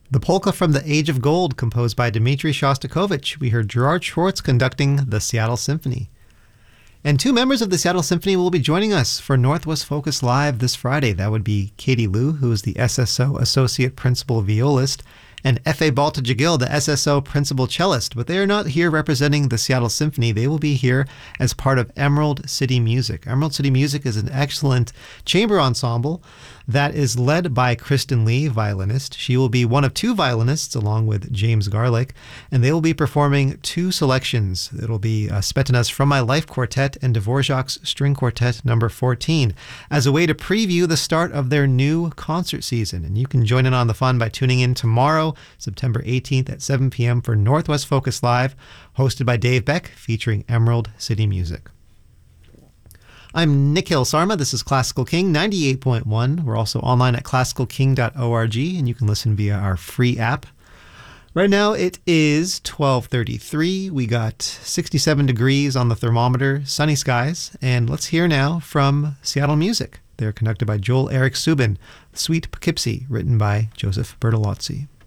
The polka from The Age of Gold, composed by Dmitri Shostakovich. We heard Gerard Schwartz conducting the Seattle Symphony. And two members of the Seattle Symphony will be joining us for Northwest Focus Live this Friday. That would be Katie Liu, who is the SSO Associate Principal Violist, and Efe Balta-Jagil, the SSO Principal Cellist. But they are not here representing the Seattle Symphony. They will be here as part of Emerald City Music. Emerald City Music is an excellent chamber ensemble that is led by Kristen Lee, violinist. She will be one of two violinists along with James Garlick, and they will be performing two selections. It'll be Smetana's From My Life Quartet and Dvorak's String Quartet number 14 as a way to preview the start of their new concert season. And you can join in on the fun by tuning in tomorrow, September 18th at 7 p.m. for Northwest Focus Live, hosted by Dave Beck, featuring Emerald City Music. I'm Nikhil Sarma. This is Classical King 98.1. We're also online at classicalking.org, and you can listen via our free app. Right now it is 12:33. We got 67 degrees on the thermometer, sunny skies, and let's hear now from Seattle Music. They're conducted by Joel Eric Subin, Suite Poughkeepsie, written by Joseph Bertolozzi.